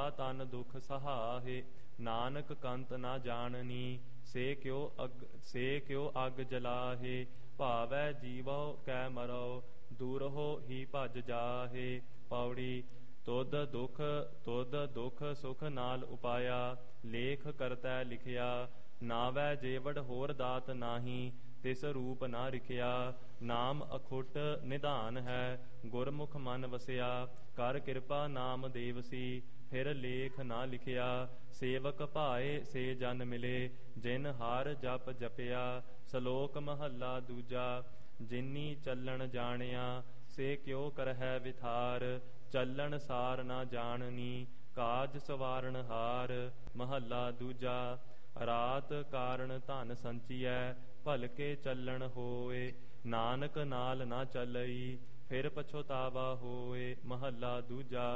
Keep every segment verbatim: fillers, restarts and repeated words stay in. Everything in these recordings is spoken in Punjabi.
ਤਨ ਦੁਖ ਸਹਾਹੇ। ਨਾਨਕ ਕੰਤ ਨਾ ਜਾਣਨੀ ਸੇ ਕਿਉ ਅਗ ਸੇ ਕਿਉ ਅਗ ਜਲਾਹੇ। ਭਾਵੈ ਜੀਵੋ ਕੈ ਮਰੋ ਦੂਰਹੁ ਹੀ ਭਜ ਜਾਹੇ। ਪੌੜੀ ਤੁਧ ਦੁਖ ਤੁਧ ਦੁਖ ਸੁਖ ਨਾਲ ਉਪਾਇਆ। ਲੇਖ ਕਰਤੈ ਲਿਖਿਆ ਨਾਵੈ ਜੇਵੜ ਹੋਰ ਦਾਤ ਨਾਹੀ। ਤਿਸ ਰੂਪ ਨਾ ਰਿਖਿਆ ਨਾਮ ਅਖੁੱਟ ਨਿਧਾਨ ਹੈ। ਗੁਰਮੁਖ ਮਨ ਵਸਿਆ ਕਰ ਕਿਰਪਾ ਨਾਮ ਦੇਵਸੀ। ਫਿਰ ਲੇਖ ਨਾ ਲਿਖਿਆ ਸੇਵਕ ਭਾਏ ਸੇ ਜਨ ਮਿਲੇ। ਜਿਨ ਹਰ ਜਪ ਜਪਿਆ। ਸਲੋਕ ਮਹੱਲਾ ਦੂਜਾ। ਜਿਨੀ ਚੱਲਣ ਜਾਣਿਆ ਸੇ ਕਿਉ ਕਰਹਿ ਵਿਥਾਰ। ਚੱਲਣ ਸਾਰ ਨਾ ਜਾਣਨੀ ਕਾਜ ਸਵਾਰਨ ਹਾਰ। ਮਹੱਲਾ ਦੂਜਾ। ਰਾਤ ਕਾਰਨ ਧਨ ਸੰਚੀਐ ਭਲਕੇ ਚੱਲਣ ਹੋਏ। ਨਾਨਕ ਨਾਲ ਨਾ ਚੱਲਈ ਫਿਰ ਪਛੋਤਾਵਾ ਹੋਏ। ਮਹੱਲਾ ਦੂਜਾ।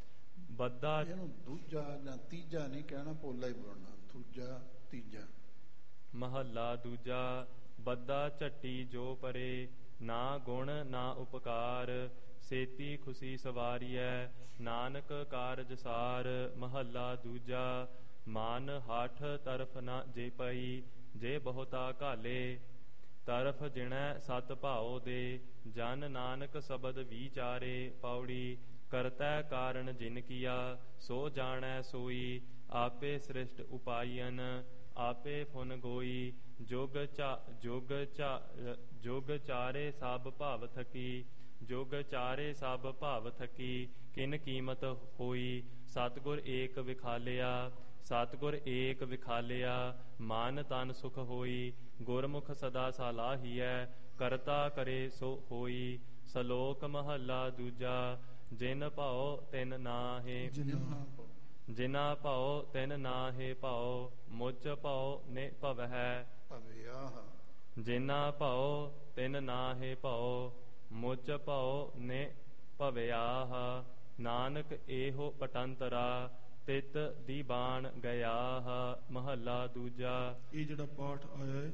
ਬੱਧਾ ਇਹਨੂੰ ਦੂਜਾ ਜਾਂ ਤੀਜਾ ਨਹੀਂ ਕਹਿਣਾ, ਪੋਲਾ ਹੀ ਬੋਲਣਾ, ਦੂਜਾ ਤੀਜਾ। ਮਹੱਲਾ ਦੂਜਾ। ਬੱਧਾ ਝੱਟੀ ਜੋ ਪਰੇ ਨਾ ਗੁਣ ਨਾ ਉਪਕਾਰ। ਸੇਤੀ ਖੁਸ਼ੀ ਸਵਾਰੀਐ ਨਾਨਕ ਕਾਰਜ ਸਾਰ। ਮਹੱਲਾ ਦੂਜਾ। ਮਨ ਹਠ ਤਰਫ ਨਾ ਜੇ ਪਈ ਜੇ ਬਹੁਤਾ ਘਾਲੇ। ਤਰਫ ਜਿਣੈ ਸਤ ਭਾਉ ਦੇ ਜਨ ਨਾਨਕ ਸ਼ਬਦ ਵਿਚਾਰੇ। ਪੌੜੀ ਕਰਤੈ ਕਾਰਨ ਜਿਨ ਕੀਆ ਸੋ ਜਾਣੈ ਸੋਈ। ਆਪੇ ਸ੍ਰਿਸ਼ਟ ਉਪਾਇਨ ਆਪੇ ਫੁਨ ਗੋਈ। ਜੁਗ ਚਾ ਜੁਗ ਚਾ ਜੁਗ ਚਾਰੇ ਸਭ ਭਾਵ ਥਕੀ। ਜੁਗ ਚਾਰੇ ਸਭ ਭਾਵ ਥਕੀ ਕਿਨ ਕੀਮਤ ਹੋਈ। ਸਤਿਗੁਰ ਏਕ ਵਿਖਾਲਿਆ ਸਤਿਗੁਰ ਏਕ ਵਿਖਾਲਿਆ ਮਨ ਤਨ ਸੁਖ ਹੋਈ। ਗੁਰਮੁਖ ਸਦਾ ਸਲਾਹੀਐ ਕਰਤਾ ਕਰੇ ਸੋ ਹੋਈ। ਸਲੋਕ ਮਹੱਲਾ ਦੂਜਾ। ਜਿਨ ਭਾਉ ਤਿਨ ਨਾਹੇ ਜਿਨਾ ਭਾਉ ਤਿਨ ਨਾਹੇ ਭਾਉ। ਮੁਚ ਭਾਉ ਨੇ ਭਵਹਿ ਜਿਨਾ ਭਾਉ ਤਿਨ ਨਾਹੇ ਭਾਉ। ਮੁਚ ਭਾਉ ਨੇ ਭਵਿਆਹ। ਨਾਨਕ ਇਹੋ ਪਟੰਤਰਾ ਤਿਤ ਦੀਵਾਨ ਗਿਆਹ। ਮਹੱਲਾ ਦੂਜਾ। ਇਹ ਜਿਹੜਾ ਪਾਠ ਆਇਆ ਹੈ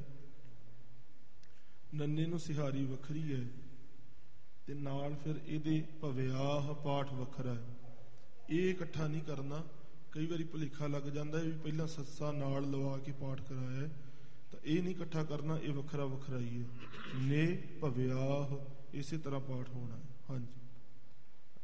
ਨੰਨੇ ਨੂੰ ਸਿਹਾਰੀ ਵੱਖਰੀ ਹੈ ਤੇ ਨਾਲ ਫਿਰ ਇਹਦੇ ਭਵਿਆਹ ਪਾਠ ਵੱਖਰਾ ਹੈ। ਇਹ ਇਕੱਠਾ ਨਹੀਂ ਕਰਨਾ। ਕਈ ਵਾਰੀ ਭੁਲੇਖਾ ਲੱਗ ਜਾਂਦਾ ਹੈ ਵੀ ਪਹਿਲਾਂ ਸੱਸਾ ਨਾਲ ਲਵਾ ਕੇ ਪਾਠ ਕਰਾਇਆ ਹੈ, ਤਾਂ ਇਹ ਨਹੀਂ ਇਕੱਠਾ ਕਰਨਾ, ਇਹ ਵੱਖਰਾ ਵੱਖਰਾ ਹੀ ਹੈ। ਨੇ ਭਵਿਆਹ ਇਸੇ ਤਰ੍ਹਾਂ ਪਾਠ ਹੋਣਾ ਹੈ। ਹਾਂਜੀ।